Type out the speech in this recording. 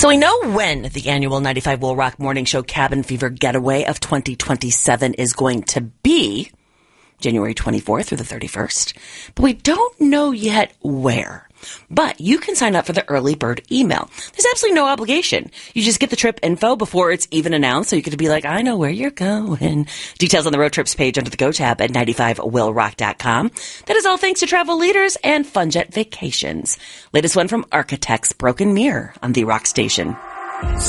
So we know when the annual 95 Will Rock Morning Show Cabin Fever Getaway of 2027 is going to be, January 24th through the 31st. But we don't know yet where. But you can sign up for the early bird email. There's absolutely no obligation. You just get the trip info before it's even announced, so you get to be like, I know where you're going. Details on the road trips page under the Go tab at 95willrock.com. That is all thanks to Travel Leaders and FunJet Vacations. Latest one from Architects Broken Mirror on the Rock Station.